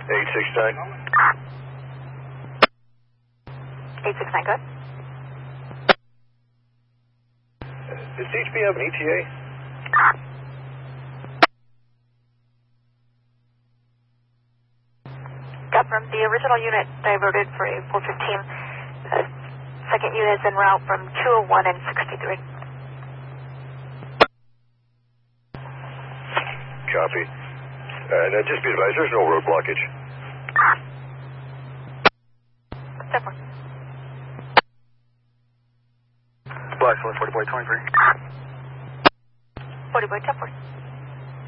869. 869, good. Does CHP have an ETA? Got from the original unit diverted for a 415. Second unit is en route from 201 and 63. Copy. And just be advised, there's no road blockage. Definitely. Black 40 boy 23. 40 by 10